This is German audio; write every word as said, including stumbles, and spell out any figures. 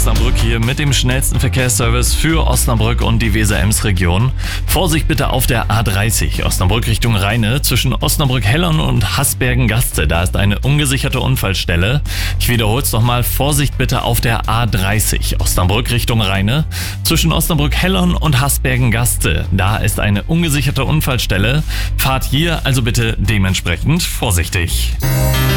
Osnabrück hier mit dem schnellsten Verkehrsservice für Osnabrück und die Weser-Ems-Region. Vorsicht bitte auf der A dreißig, Osnabrück Richtung Rheine, zwischen Osnabrück-Hellern und Hasbergen-Gaste. Da ist eine ungesicherte Unfallstelle. Ich wiederhole es nochmal, Vorsicht bitte auf der A dreißig, Osnabrück Richtung Rheine, zwischen Osnabrück-Hellern und Hasbergen-Gaste. Da ist eine ungesicherte Unfallstelle. Fahrt hier also bitte dementsprechend vorsichtig.